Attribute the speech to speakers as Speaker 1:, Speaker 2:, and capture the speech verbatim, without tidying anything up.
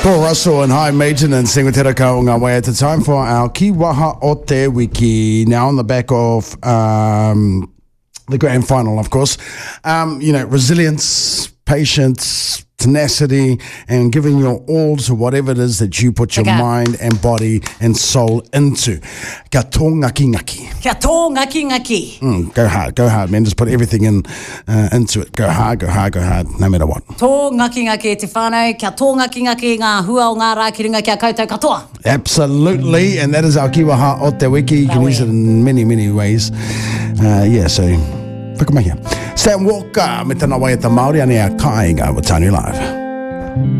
Speaker 1: Paul Russell and High Maintenance, sing with Te Raka o ngā wai at the time for our Kiwaha o Te Wiki. Now on the back of um, the grand final, of course. Um, you know, resilience, patience, tenacity, and giving your all to whatever it is that you put your
Speaker 2: Okay.
Speaker 1: mind and body and soul into. Ka tō ngaki ngaki.
Speaker 2: Kia tō ngaki ngaki.
Speaker 1: Mm, go hard, go hard, man. Just put everything in uh, into it. Go hard, go hard, go hard, no matter what.
Speaker 2: Tō ngaki ngaki e te whānau. Kia tō ngaki ngaki ngā hua o ngā rā ki ringa kia koutou katoa.
Speaker 1: Absolutely, and that is our Kiwaha o Te Wiki. You can use it in many, many ways. Uh, yeah, so, whakamahia. Stan Walker, me tana wai at the Māori, ane a kāinga with Tony Live.